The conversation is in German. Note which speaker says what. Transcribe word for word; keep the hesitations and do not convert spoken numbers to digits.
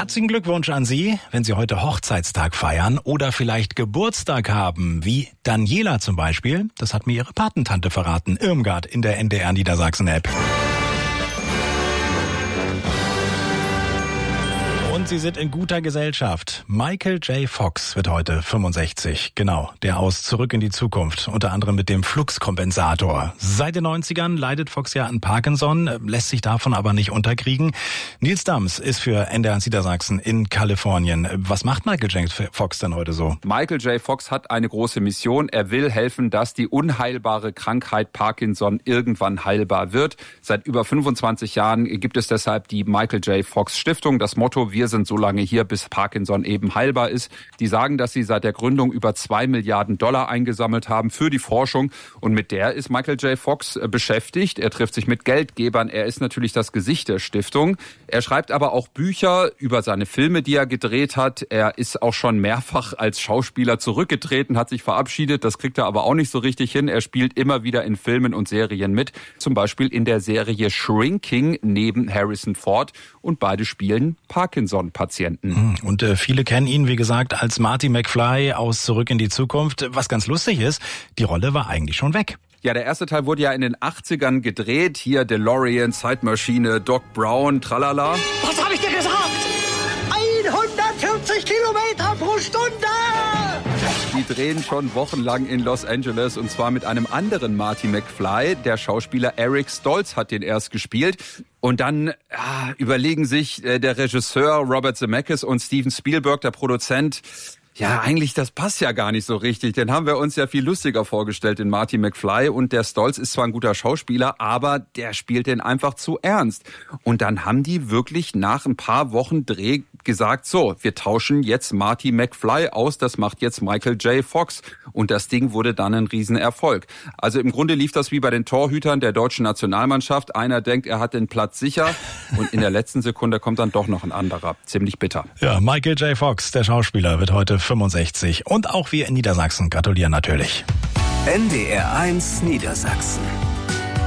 Speaker 1: Herzlichen Glückwunsch an Sie, wenn Sie heute Hochzeitstag feiern oder vielleicht Geburtstag haben, wie Daniela zum Beispiel. Das hat mir ihre Patentante verraten, Irmgard in der N D R Niedersachsen-App. Und Sie sind in guter Gesellschaft. Michael J. Fox wird heute fünfundsechzig. Genau, der aus Zurück in die Zukunft. Unter anderem mit dem Fluxkompensator. Seit den neunzigern leidet Fox ja an Parkinson, lässt sich davon aber nicht unterkriegen. Nils Dams ist für N D R Niedersachsen in Kalifornien. Was macht Michael J. Fox denn heute so?
Speaker 2: Michael J. Fox hat eine große Mission. Er will helfen, dass die unheilbare Krankheit Parkinson irgendwann heilbar wird. Seit über fünfundzwanzig Jahren gibt es deshalb die Michael J. Fox Stiftung. Das Motto: Wir sind so lange hier, bis Parkinson eben heilbar ist. Die sagen, dass sie seit der Gründung über zwei Milliarden Dollar eingesammelt haben für die Forschung. Und mit der ist Michael J. Fox beschäftigt. Er trifft sich mit Geldgebern. Er ist natürlich das Gesicht der Stiftung. Er schreibt aber auch Bücher über seine Filme, die er gedreht hat. Er ist auch schon mehrfach als Schauspieler zurückgetreten, hat sich verabschiedet. Das kriegt er aber auch nicht so richtig hin. Er spielt immer wieder in Filmen und Serien mit. Zum Beispiel in der Serie Shrinking neben Harrison Ford. Und beide spielen Parkinson-Patienten.
Speaker 1: Und äh, viele kennen ihn, wie gesagt, als Marty McFly aus Zurück in die Zukunft. Was ganz lustig ist, die Rolle war eigentlich schon weg.
Speaker 2: Ja, der erste Teil wurde ja in den achtzigern gedreht. Hier DeLorean, Zeitmaschine, Doc Brown, tralala.
Speaker 3: Was habe ich dir gesagt? hundertvierzig Kilometer pro Stunde!
Speaker 2: Die drehen schon wochenlang in Los Angeles und zwar mit einem anderen Marty McFly. Der Schauspieler Eric Stoltz hat den erst gespielt. Und dann ja, überlegen sich äh, der Regisseur Robert Zemeckis und Steven Spielberg, der Produzent, ja, eigentlich, das passt ja gar nicht so richtig. Den haben wir uns ja viel lustiger vorgestellt, den Marty McFly. Und der Stoltz ist zwar ein guter Schauspieler, aber der spielt den einfach zu ernst. Und dann haben die wirklich nach ein paar Wochen Dreh gesagt, so, wir tauschen jetzt Marty McFly aus, das macht jetzt Michael J. Fox. Und das Ding wurde dann ein Riesenerfolg. Also im Grunde lief das wie bei den Torhütern der deutschen Nationalmannschaft. Einer denkt, er hat den Platz sicher und in der letzten Sekunde kommt dann doch noch ein anderer. Ziemlich bitter.
Speaker 1: Ja, Michael J. Fox, der Schauspieler, wird heute fünfundsechzig. Und auch wir in Niedersachsen gratulieren natürlich.
Speaker 4: N D R eins Niedersachsen.